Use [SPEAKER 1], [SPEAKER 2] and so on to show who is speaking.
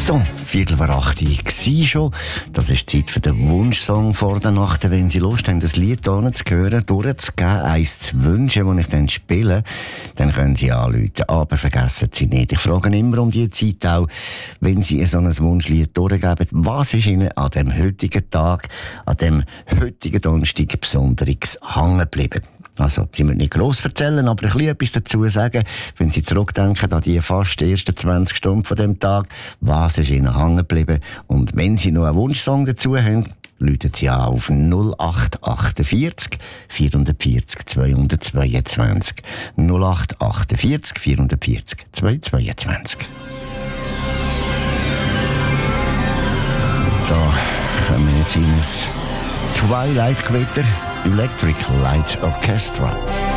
[SPEAKER 1] So, 7:45 war schon. Das ist die Zeit für den Wunschsong vor der Nacht. Wenn Sie Lust haben, das Lied hier zu hören, durchzugeben, eins zu wünschen, das ich dann spiele, dann können Sie anrufen. Aber vergessen Sie nicht. Ich frage immer um die Zeit auch, wenn Sie so ein Wunschlied durchgeben, was ist Ihnen an dem heutigen Tag, an dem heutigen Donnerstag besonderes hängen geblieben? Also, Sie müssen nicht gross erzählen, aber ein bisschen etwas dazu sagen, wenn Sie zurückdenken an die fast ersten 20 Stunden von dem Tag, was ist Ihnen hängen geblieben? Und wenn Sie noch einen Wunschsong dazu haben, rufen Sie an auf 0848 440 222. 0848 440 222. Da kommen wir jetzt in ein Twilight Glitter Electric Light Orchestra.